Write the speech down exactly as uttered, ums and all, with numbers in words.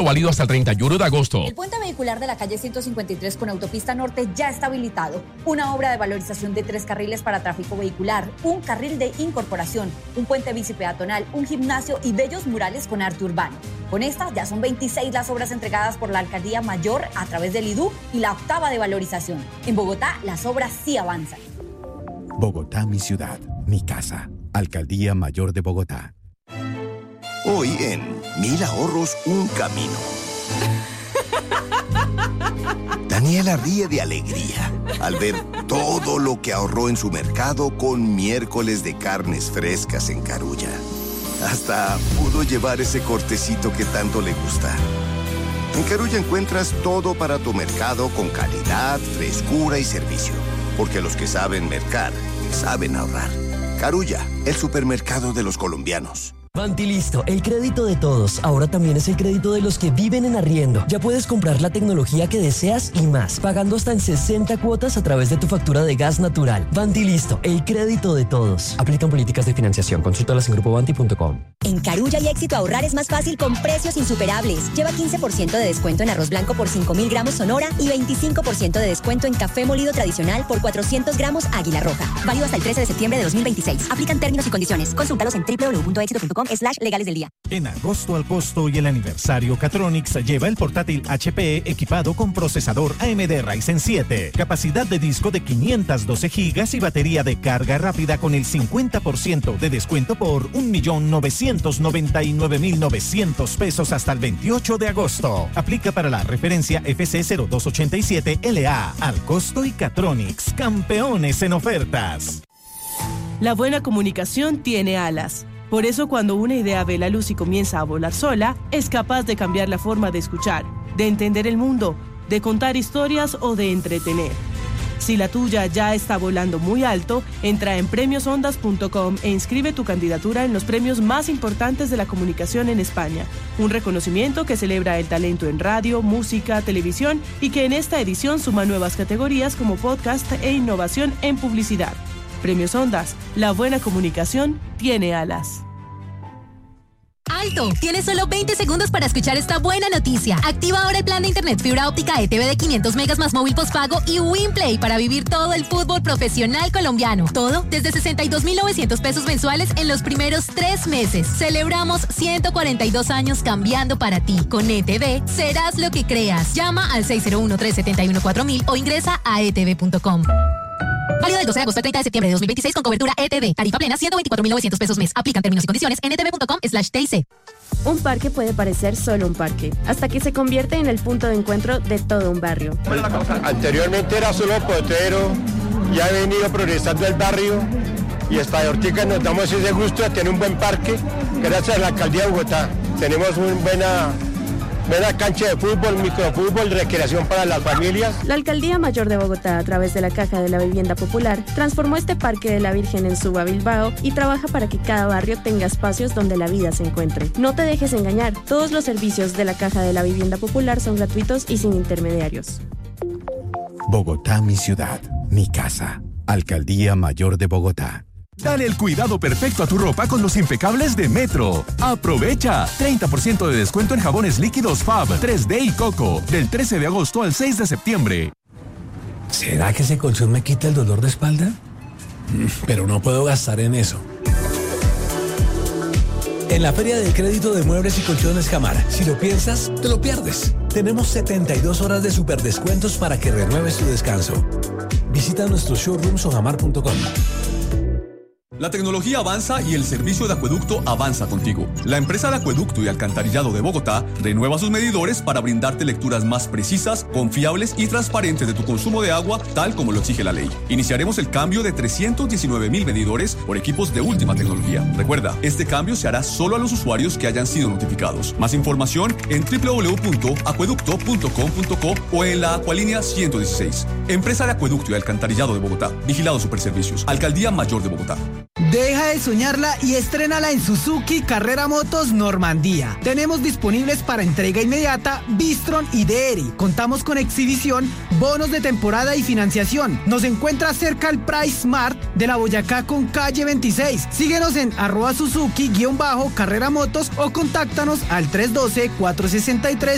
Válido hasta el treinta y uno de agosto. El puente vehicular de la calle ciento cincuenta y tres con autopista norte ya está habilitado. Una obra de valorización de tres carriles para tráfico vehicular, un carril de incorporación, un puente bicipeatonal, un gimnasio y bellos murales con arte urbano. Con esta ya son veintiséis las obras entregadas por la Alcaldía Mayor a través del I D U y la octava de valorización. En Bogotá las obras sí avanzan. Bogotá, mi ciudad, mi casa. Alcaldía Mayor de Bogotá. Hoy en Mil Ahorros, un camino. Daniela ríe de alegría al ver todo lo que ahorró en su mercado con miércoles de carnes frescas en Carulla. Hasta pudo llevar ese cortecito que tanto le gusta. En Carulla encuentras todo para tu mercado con calidad, frescura y servicio. Porque los que saben mercar, saben ahorrar. Carulla, el supermercado de los colombianos. Bantilisto, el crédito de todos. Ahora también es el crédito de los que viven en arriendo. Ya puedes comprar la tecnología que deseas y más, pagando hasta en sesenta cuotas a través de tu factura de gas natural. Bantilisto, el crédito de todos. Aplican políticas de financiación. Consúltalas en grupo banti punto com. En Carulla y Éxito ahorrar es más fácil con precios insuperables. Lleva quince por ciento de descuento en arroz blanco por cinco mil gramos Sonora y veinticinco por ciento de descuento en café molido tradicional por cuatrocientos gramos Águila Roja. Válido hasta el trece de septiembre de dos mil veintiséis. Aplican términos y condiciones. Consúltalos en doble u doble u doble u punto éxito punto com slash legales del día. En agosto al costo y el aniversario Catronics lleva el portátil H P equipado con procesador A M D Ryzen siete, capacidad de disco de quinientos doce gigas y batería de carga rápida con el cincuenta por ciento de descuento por un millón novecientos noventa y nueve mil novecientos pesos hasta el veintiocho de agosto. Aplica para la referencia F C cero dos ochenta y siete L A. Al costo y Catronics, campeones en ofertas. La buena comunicación tiene alas. Por eso, cuando una idea ve la luz y comienza a volar sola, es capaz de cambiar la forma de escuchar, de entender el mundo, de contar historias o de entretener. Si la tuya ya está volando muy alto, entra en premios ondas punto com e inscribe tu candidatura en los premios más importantes de la comunicación en España. Un reconocimiento que celebra el talento en radio, música, televisión y que en esta edición suma nuevas categorías como podcast e innovación en publicidad. Premios Ondas, la buena comunicación tiene alas. ¡Alto! Tienes solo veinte segundos para escuchar esta buena noticia. Activa ahora el plan de internet fibra óptica E T V de quinientos megas más móvil postpago y WinPlay para vivir todo el fútbol profesional colombiano. Todo desde sesenta y dos mil novecientos pesos mensuales en los primeros tres meses. Celebramos ciento cuarenta y dos años cambiando para ti. Con E T V serás lo que creas. Llama al seis cero uno, tres siete uno, cuatro mil o ingresa a e t v punto com. Válido del doce de agosto al treinta de septiembre de dos mil veintiséis con cobertura E T V. Tarifa plena ciento veinticuatro mil novecientos pesos mes. Aplican términos y condiciones en e t v punto com slash t i c. Un parque puede parecer solo un parque, hasta que se convierte en el punto de encuentro de todo un barrio. Anteriormente era solo potrero, ya ha venido progresando el barrio y hasta de Ortica nos damos ese gusto de tener un buen parque gracias a la Alcaldía de Bogotá. Tenemos una buena... Buena cancha de fútbol, microfútbol, recreación para las familias. La Alcaldía Mayor de Bogotá, a través de la Caja de la Vivienda Popular, transformó este Parque de la Virgen en Suba, Bilbao, y trabaja para que cada barrio tenga espacios donde la vida se encuentre. No te dejes engañar, todos los servicios de la Caja de la Vivienda Popular son gratuitos y sin intermediarios. Bogotá, mi ciudad, mi casa. Alcaldía Mayor de Bogotá. Dale el cuidado perfecto a tu ropa con los impecables de Metro. ¡Aprovecha! treinta por ciento de descuento en jabones líquidos Fab, tres D y Coco, del trece de agosto al seis de septiembre. ¿Será que ese colchón me quita el dolor de espalda? Pero no puedo gastar en eso. En la Feria del Crédito de Muebles y Colchones Jamar, si lo piensas, te lo pierdes. Tenemos setenta y dos horas de superdescuentos para que renueves tu descanso. Visita nuestros showrooms o jamar punto com. La tecnología avanza y el servicio de acueducto avanza contigo. La empresa de acueducto y alcantarillado de Bogotá renueva sus medidores para brindarte lecturas más precisas, confiables y transparentes de tu consumo de agua, tal como lo exige la ley. Iniciaremos el cambio de trescientos diecinueve mil medidores por equipos de última tecnología. Recuerda, este cambio se hará solo a los usuarios que hayan sido notificados. Más información en doble u doble u doble u punto acueducto punto com punto co o en la Acualínea ciento dieciséis. Empresa de acueducto y alcantarillado de Bogotá. Vigilado Superservicios. Alcaldía Mayor de Bogotá. Deja de soñarla y estrénala en Suzuki Carrera Motos Normandía. Tenemos disponibles para entrega inmediata Bistron y D R I. Contamos con exhibición, bonos de temporada y financiación. Nos encuentra cerca al Price Mart de la Boyacá con calle veintiséis. Síguenos en arroba Suzuki guión bajo Carrera Motos o contáctanos al tres uno dos, cuatro seis tres,